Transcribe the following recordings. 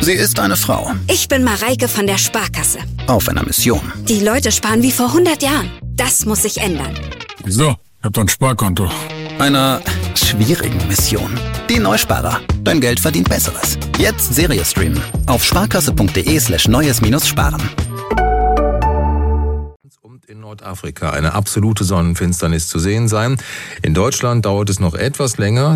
Sie ist eine Frau. Ich bin Mareike von der Sparkasse. Auf einer Mission. Die Leute sparen wie vor 100 Jahren. Das muss sich ändern. Wieso? Ich hab doch ein Sparkonto. Einer schwierigen Mission. Die Neusparer. Dein Geld verdient Besseres. Jetzt Serie streamen. Auf sparkasse.de/neues-sparen. Und in Nordafrika eine absolute Sonnenfinsternis zu sehen sein. In Deutschland dauert es noch etwas länger.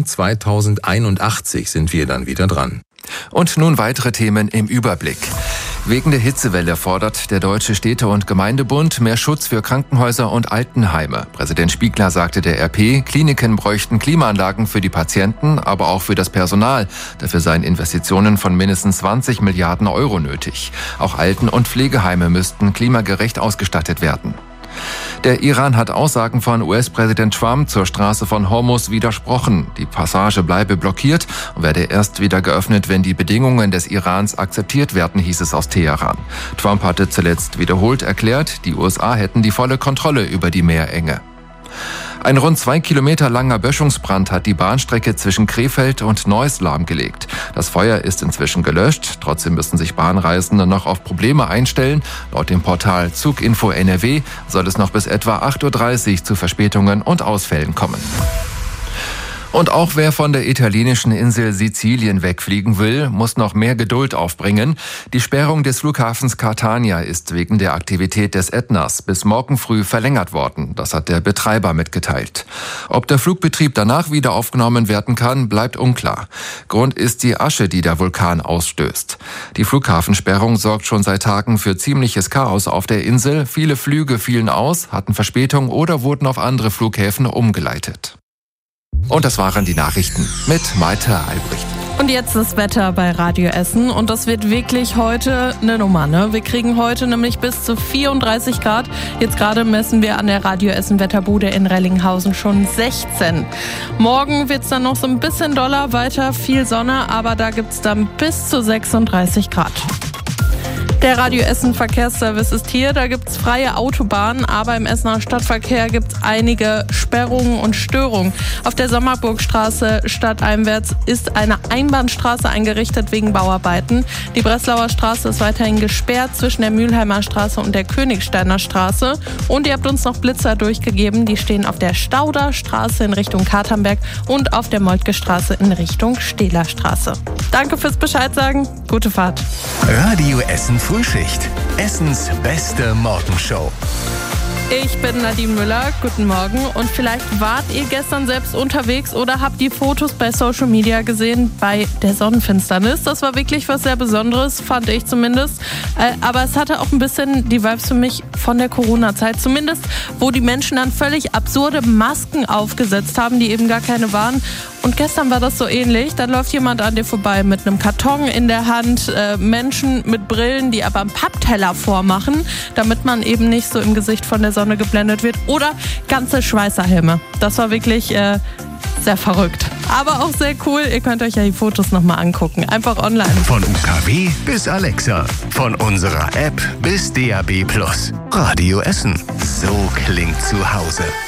2081 sind wir dann wieder dran. Und nun weitere Themen im Überblick. Wegen der Hitzewelle fordert der Deutsche Städte- und Gemeindebund mehr Schutz für Krankenhäuser und Altenheime. Präsident Spiegler sagte der RP, Kliniken bräuchten Klimaanlagen für die Patienten, aber auch für das Personal. Dafür seien Investitionen von mindestens 20 Milliarden Euro nötig. Auch Alten- und Pflegeheime müssten klimagerecht ausgestattet werden. Der Iran hat Aussagen von US-Präsident Trump zur Straße von Hormuz widersprochen. Die Passage bleibe blockiert und werde erst wieder geöffnet, wenn die Bedingungen des Irans akzeptiert werden, hieß es aus Teheran. Trump hatte zuletzt wiederholt erklärt, die USA hätten die volle Kontrolle über die Meerenge. Ein rund 2 Kilometer langer Böschungsbrand hat die Bahnstrecke zwischen Krefeld und Neuss lahmgelegt. Das Feuer ist inzwischen gelöscht. Trotzdem müssen sich Bahnreisende noch auf Probleme einstellen. Laut dem Portal Zuginfo NRW soll es noch bis etwa 8:30 Uhr zu Verspätungen und Ausfällen kommen. Und auch wer von der italienischen Insel Sizilien wegfliegen will, muss noch mehr Geduld aufbringen. Die Sperrung des Flughafens Catania ist wegen der Aktivität des Ätnas bis morgen früh verlängert worden. Das hat der Betreiber mitgeteilt. Ob der Flugbetrieb danach wieder aufgenommen werden kann, bleibt unklar. Grund ist die Asche, die der Vulkan ausstößt. Die Flughafensperrung sorgt schon seit Tagen für ziemliches Chaos auf der Insel. Viele Flüge fielen aus, hatten Verspätung oder wurden auf andere Flughäfen umgeleitet. Und das waren die Nachrichten mit Maite Albrecht. Und jetzt das Wetter bei Radio Essen. Und das wird wirklich heute eine Nummer, ne? Wir kriegen heute nämlich bis zu 34 Grad. Jetzt gerade messen wir an der Radio Essen Wetterbude in Rellinghausen schon 16. Morgen wird's dann noch so ein bisschen doller, weiter viel Sonne, aber da gibt's dann bis zu 36 Grad. Der Radio Essen Verkehrsservice ist hier, da gibt's freie Autobahnen, aber im Essener Stadtverkehr gibt's einige Sperrungen und Störungen. Auf der Sommerburgstraße stadteinwärts ist eine Einbahnstraße eingerichtet wegen Bauarbeiten. Die Breslauer Straße ist weiterhin gesperrt zwischen der Mülheimer Straße und der Königsteiner Straße. Und ihr habt uns noch Blitzer durchgegeben, die stehen auf der Stauder Straße in Richtung Katernberg und auf der Moltke Straße in Richtung Stehler Straße. Danke fürs Bescheid sagen, gute Fahrt. Radio Essen Frühschicht. Essens beste Morgenshow. Ich bin Nadine Müller, guten Morgen. Und vielleicht wart ihr gestern selbst unterwegs oder habt die Fotos bei Social Media gesehen bei der Sonnenfinsternis. Das war wirklich was sehr Besonderes, fand ich zumindest. Aber es hatte auch ein bisschen die Vibes für mich von der Corona-Zeit. Zumindest, wo die Menschen dann völlig absurde Masken aufgesetzt haben, die eben gar keine waren. Und gestern war das so ähnlich. Dann läuft jemand an dir vorbei mit einem Karton in der Hand. Menschen mit Brillen, die aber einen Pappteller vormachen, damit man eben nicht so im Gesicht von der Sonne geblendet wird. Oder ganze Schweißerhelme. Das war wirklich sehr verrückt. Aber auch sehr cool. Ihr könnt euch ja die Fotos nochmal angucken. Einfach online. Von UKW bis Alexa. Von unserer App bis DAB+. Radio Essen. So klingt zu Hause.